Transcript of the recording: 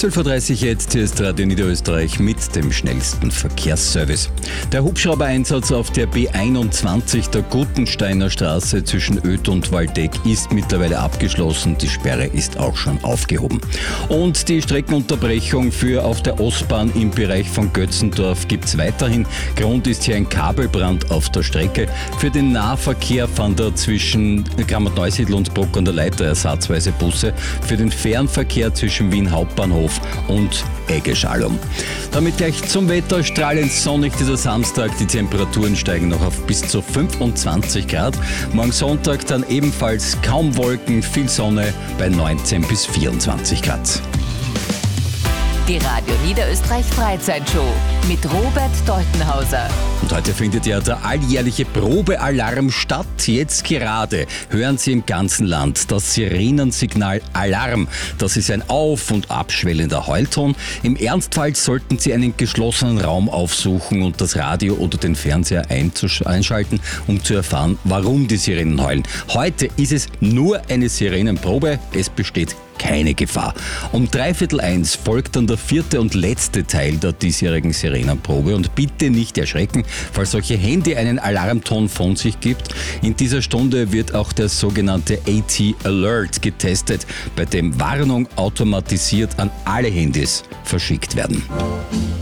12.30 Uhr jetzt, hier ist Radio Niederösterreich mit dem schnellsten Verkehrsservice. Der Hubschrauber-Einsatz auf der B21 der Gutensteiner Straße zwischen Öd und Waldeck ist mittlerweile abgeschlossen. Die Sperre ist auch schon aufgehoben. Und die Streckenunterbrechung für auf der Ostbahn im Bereich von Götzendorf gibt es weiterhin. Grund ist hier ein Kabelbrand auf der Strecke. Für den Nahverkehr fahren da zwischen Grammat-Neusiedl und Bruck an der Leiter ersatzweise Busse. Für den Fernverkehr zwischen Wien Hauptbahnhof und Eggeschalum. Damit gleich zum Wetter. Strahlend sonnig dieser Samstag. Die Temperaturen steigen noch auf bis zu 25 Grad. Morgen Sonntag dann ebenfalls kaum Wolken, viel Sonne bei 19 bis 24 Grad. Die Radio Niederösterreich Freizeitshow mit Robert Deutenhauser. Und heute findet ja der alljährliche Probealarm statt. Jetzt gerade hören Sie im ganzen Land das Sirenensignal Alarm. Das ist ein auf- und abschwellender Heulton. Im Ernstfall sollten Sie einen geschlossenen Raum aufsuchen und das Radio oder den Fernseher einschalten, um zu erfahren, warum die Sirenen heulen. Heute ist es nur eine Sirenenprobe. Es besteht keine Gefahr. Um 1:15 folgt dann der vierte und letzte Teil der diesjährigen Sirenenprobe und bitte nicht erschrecken, falls solche Handy einen Alarmton von sich gibt. In dieser Stunde wird auch der sogenannte AT Alert getestet, bei dem Warnung automatisiert an alle Handys verschickt werden.